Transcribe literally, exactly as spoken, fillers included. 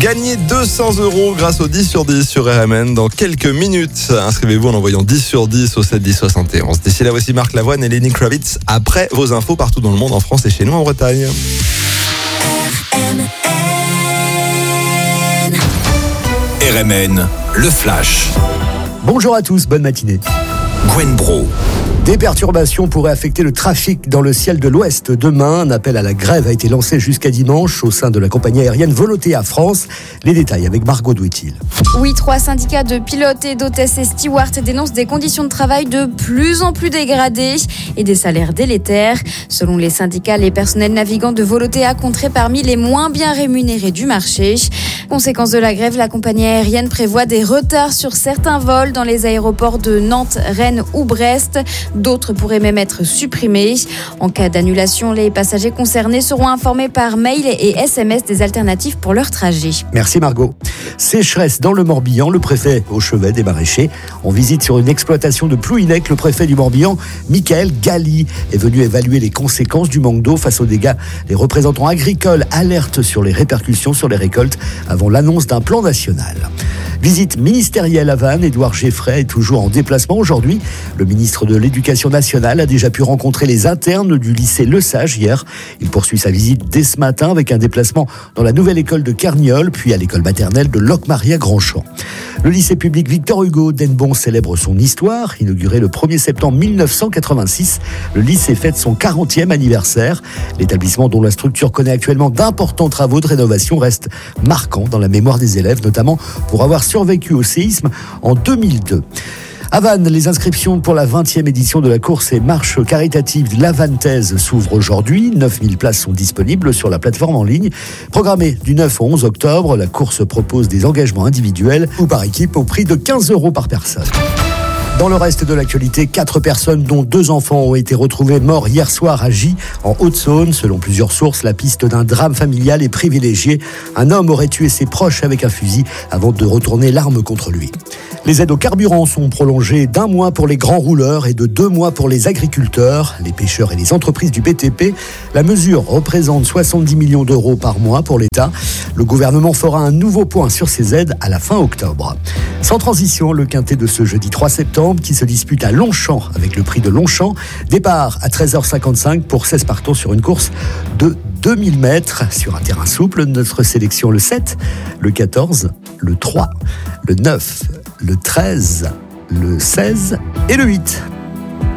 Gagnez deux cents euros grâce au dix sur dix sur R M N dans quelques minutes. Inscrivez-vous en envoyant dix sur dix au sept dix soixante et onze. D'ici là, voici Marc Lavoine et Lenny Kravitz. Après vos infos partout dans le monde, en France et chez nous en Bretagne. R M N, le flash. Bonjour à tous, bonne matinée. Gwen Bro. Des perturbations pourraient affecter le trafic dans le ciel de l'Ouest demain. Un appel à la grève a été lancé jusqu'à dimanche au sein de la compagnie aérienne Volotea France. Les détails avec Margot Douetil. Oui, trois syndicats de pilotes et d'hôtesses et stewards dénoncent des conditions de travail de plus en plus dégradées et des salaires délétères. Selon les syndicats, les personnels navigants de Volotea compteraient parmi les moins bien rémunérés du marché. Conséquence de la grève, la compagnie aérienne prévoit des retards sur certains vols dans les aéroports de Nantes, Rennes ou Brest. D'autres pourraient même être supprimés. En cas d'annulation, les passagers concernés seront informés par mail et S M S des alternatives pour leur trajet. Merci Margot. Sécheresse dans le Morbihan, le préfet au chevet des maraîchers. En visite sur une exploitation de Plouhinec, le préfet du Morbihan, Michael Galli, est venu évaluer les conséquences du manque d'eau face aux dégâts. Les représentants agricoles alertent sur les répercussions sur les récoltes avant l'annonce d'un plan national. Visite ministérielle à Vannes, Édouard Geffray est toujours en déplacement aujourd'hui. Le ministre de l'Éducation nationale a déjà pu rencontrer les internes du lycée Le Sage hier. Il poursuit sa visite dès ce matin avec un déplacement dans la nouvelle école de Carniol, puis à l'école maternelle de Locmaria-Grandchamp. Le lycée public Victor Hugo d'Hennebon célèbre son histoire. Inauguré le premier septembre mille neuf cent quatre-vingt-six, le lycée fête son quarantième anniversaire. L'établissement, dont la structure connaît actuellement d'importants travaux de rénovation, reste marquant dans la mémoire des élèves, notamment pour avoir survécu au séisme en deux mille deux. À Vannes, les inscriptions pour la vingtième édition de la course et marche caritative La Vantaise s'ouvrent aujourd'hui. neuf mille places sont disponibles sur la plateforme en ligne. Programmée du neuf au onze octobre, la course propose des engagements individuels ou par équipe au prix de quinze euros par personne. Dans le reste de l'actualité, quatre personnes, dont deux enfants, ont été retrouvées morts hier soir à Gy, en Haute-Saône. Selon plusieurs sources, la piste d'un drame familial est privilégiée. Un homme aurait tué ses proches avec un fusil avant de retourner l'arme contre lui. Les aides au carburant sont prolongées d'un mois pour les grands rouleurs et de deux mois pour les agriculteurs, les pêcheurs et les entreprises du B T P. La mesure représente soixante-dix millions d'euros par mois pour l'État. Le gouvernement fera un nouveau point sur ces aides à la fin octobre. Sans transition, le quintet de ce jeudi trois septembre qui se dispute à Longchamp avec le prix de Longchamp. Départ à treize heures cinquante-cinq pour seize partants sur une course de deux mille mètres sur un terrain souple. Notre sélection: le sept, le quatorze, le trois, le neuf, le treize, le seize et le huit.